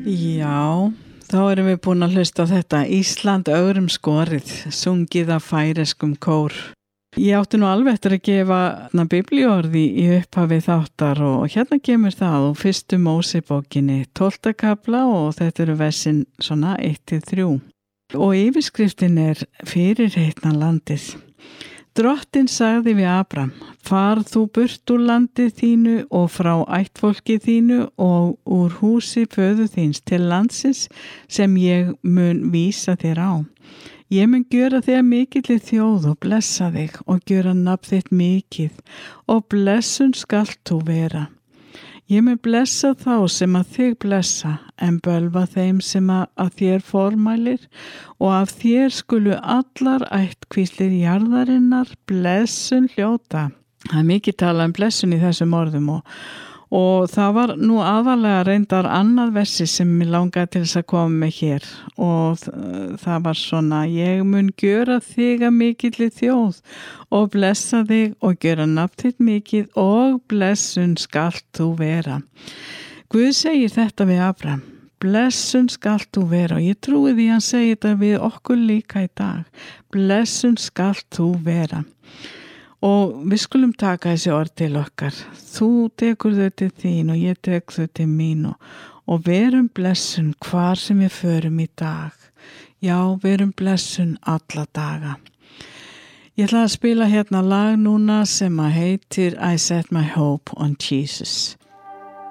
Já, þá erum við búin að hlusta á þetta Ísland ögrum skorið, sungið af færeskum kór. Ég átti nú alveg eftir að gefa biblíorði í upphafi þáttar og hérna kemur það úr fyrstu Mósebókinni 12. kafla og þetta eru versin svona 1-3. Og yfirskriftin er fyrirheitna landið. Drottinn sagði við Abram, far þú burt úr landið þínu og frá ættfólki þínu og úr húsi föður þíns til landsins sem ég mun vísa þér á. Ég mun gjöra þig að mikilli þjóð og blessa þig og gjöra nafn þitt mikið og blessun skalt þú vera. Ég mun blessa þá sem að þig blessa, en bölva þeim sem að þér formælir og af þér skulu allar ættkvíslir jarðarinnar blessun hljóta. Það er mikið talað blessun í þessum orðum og það var nú aðalega reyndar annað versi sem ég langaði til þess að koma með hér og það var svona, ég mun gjöra þig að mikilli þjóð og blessa þig og gjöra nafn þitt mikið og blessun skalt þú vera. Guð segir þetta við Abram, blessun skalt þú vera og ég trúi því hann segir þetta við okkur líka í dag, blessun skalt þú vera. Og við skulum taka þessi orð til okkar. Þú tekur þau til þín og ég tek þau til mín og verum blessun hvar sem við förum í dag. Já, verum blessun alla daga. Ég ætla að spila hérna lag núna sem að heitir I Set My Hope on Jesus.